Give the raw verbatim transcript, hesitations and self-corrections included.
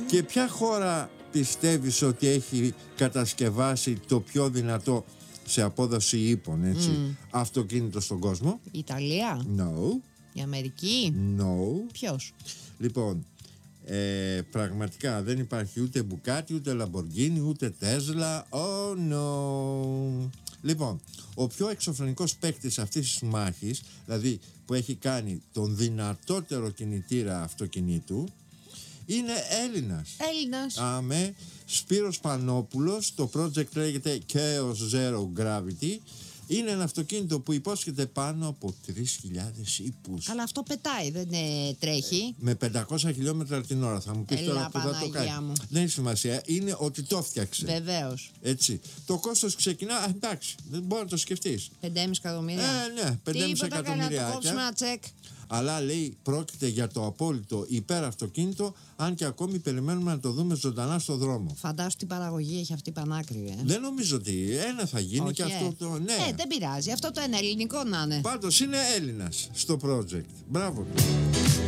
Και ποια χώρα πιστεύεις ότι έχει κατασκευάσει το πιο δυνατό σε απόδοση ύπων, έτσι, mm. αυτοκίνητο στον κόσμο? Η Ιταλία? No. Η Αμερική? No. Ποιος? Λοιπόν, ε, πραγματικά δεν υπάρχει ούτε Μπουκάτι, ούτε Λαμποργκίνι, ούτε Τέσλα. Oh no. Λοιπόν, ο πιο εξωφρενικός παίκτης αυτής της μάχης, δηλαδή που έχει κάνει τον δυνατότερο κινητήρα αυτοκινήτου, είναι Έλληνας. Έλληνας. Άμε, Σπύρος Πανόπουλος. Το project λέγεται Chaos Zero Gravity. Είναι ένα αυτοκίνητο που υπόσχεται πάνω από τρεις χιλιάδες ύπους. Αλλά αυτό πετάει, δεν ε, τρέχει. Με πεντακόσια χιλιόμετρα την ώρα. Θα μου πεις Έλα, τώρα που θα το κάνει. μου. Δεν έχει σημασία. Είναι ότι το φτιάξε. Βεβαίως. Έτσι. Το κόστος ξεκινά. Εντάξει, δεν μπορεί να το σκεφτείς. πέντε κόμμα πέντε εκατομμύρια. Ε, ναι, πέντε κόμμα πέντε εκατομμύρια. Το κόψουμε ένα τσεκ. Αλλά λέει πρόκειται για το απόλυτο υπεραυτοκίνητο, αν και ακόμη περιμένουμε να το δούμε ζωντανά στο δρόμο. Φαντάσου τι παραγωγή έχει αυτή πανάκριβη. Ε. Δεν νομίζω ότι ένα θα γίνει. Όχι, και αυτό ε. το. Ναι. Ε, δεν πειράζει. Αυτό το ένα ελληνικό να είναι. Πάντως είναι Έλληνας στο project. Μπράβο.